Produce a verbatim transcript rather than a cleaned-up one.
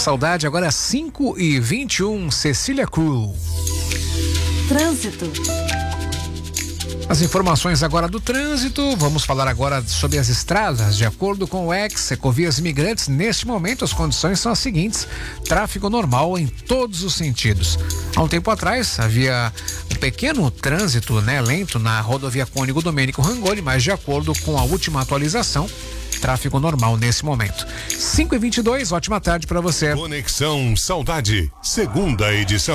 saudade agora é cinco e vinte e um, Cecília Cruz. Trânsito. As informações agora do trânsito, vamos falar agora sobre as estradas. De acordo com o Ex Ecovias Imigrantes, neste momento as condições são as seguintes: tráfego normal em todos os sentidos. Há um tempo atrás havia um pequeno trânsito, né, lento na rodovia Cônigo Domênico Rangoni, mas de acordo com a última atualização, tráfego normal nesse momento. cinco e vinte e dois, ótima tarde para você. Conexão Saudade, segunda edição.